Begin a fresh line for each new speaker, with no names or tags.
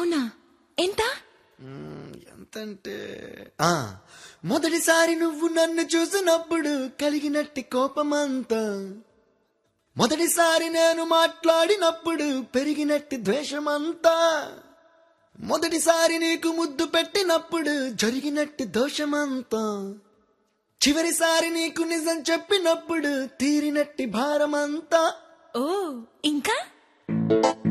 అవునా? ఎంత?
ఎంతంటే మొదటిసారి నువ్వు నన్ను చూసినప్పుడు కలిగినట్టి కోపమంతా, మొదటిసారి నేను మాట్లాడినప్పుడు పెరిగినట్టి ద్వేషమంతా, మొదటిసారి నీకు ముద్దు పెట్టినప్పుడు జరిగినట్టి దోషమంతా, చివరిసారి నీకు నిజం చెప్పినప్పుడు తీరినట్టి భారమంతా.
ఓ ఇంకా